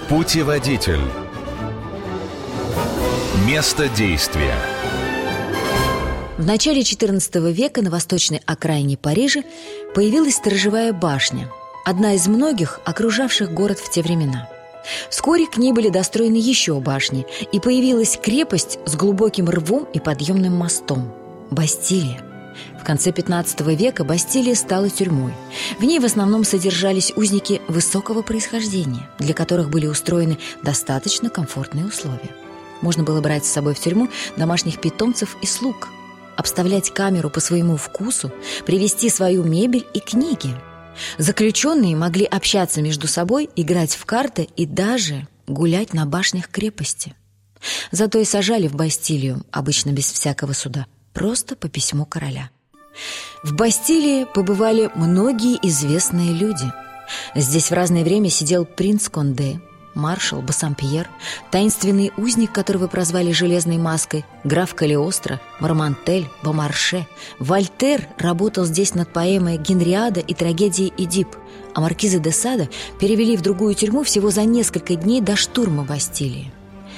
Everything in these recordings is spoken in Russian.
Путеводитель. Место действия. В начале XIV века на восточной окраине Парижа появилась сторожевая башня, одна из многих, окружавших город в те времена. Вскоре к ней были достроены еще башни, и появилась крепость с глубоким рвом и подъемным мостом – Бастилия. В конце XV века Бастилия стала тюрьмой. В ней в основном содержались узники высокого происхождения, для которых были устроены достаточно комфортные условия. Можно было брать с собой в тюрьму домашних питомцев и слуг, обставлять камеру по своему вкусу, привезти свою мебель и книги. Заключенные могли общаться между собой, играть в карты и даже гулять на башнях крепости. Зато и сажали в Бастилию, обычно без всякого суда, просто по письму короля. В Бастилии побывали многие известные люди. Здесь в разное время сидел принц Конде, маршал Бассомпьер, таинственный узник, которого прозвали «Железной маской», граф Калиостро, Мармонтель, Бомарше. Вольтер работал здесь над поэмой «Генриада» и трагедией «Эдип», а маркиза де Сада перевели в другую тюрьму всего за несколько дней до штурма Бастилии.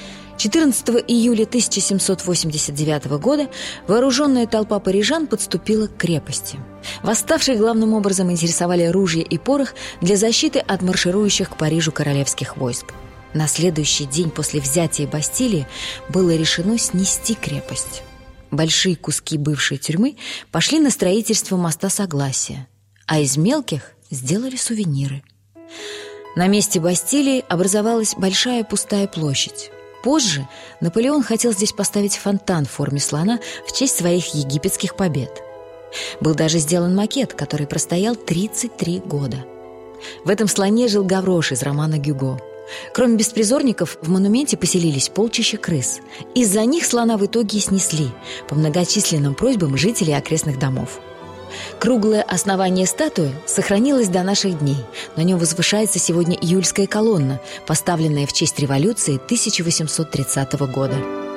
14 июля 1789 года вооруженная толпа парижан подступила к крепости. Восставших главным образом интересовали ружья и порох для защиты от марширующих к Парижу королевских войск. На следующий день после взятия Бастилии было решено снести крепость. Большие куски бывшей тюрьмы пошли на строительство моста Согласия, а из мелких сделали сувениры. На месте Бастилии образовалась большая пустая площадь. Позже Наполеон хотел здесь поставить фонтан в форме слона в честь своих египетских побед. Был даже сделан макет, который простоял 33 года. В этом слоне жил Гаврош из романа Гюго. Кроме беспризорников, в монументе поселились полчища крыс. Из-за них слона в итоге и снесли, по многочисленным просьбам жителей окрестных домов. Круглое основание статуи сохранилось до наших дней. На нем возвышается сегодня июльская колонна, поставленная в честь революции 1830 года.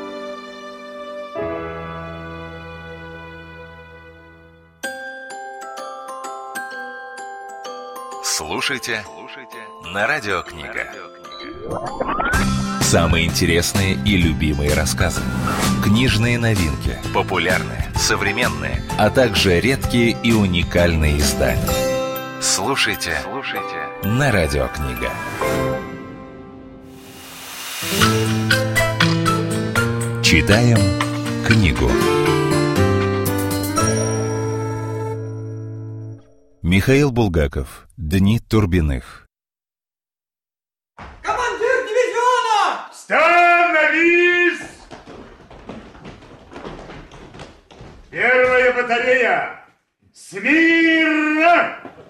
Слушайте на Радиокнига. Самые интересные и любимые рассказы, книжные новинки, популярные, современные, а также редкие и уникальные издания. Слушайте на Радиокнига. Читаем книгу. Михаил Булгаков. Дни Турбиных. Командир дивизиона! Становись! Первая батарея! Смирно!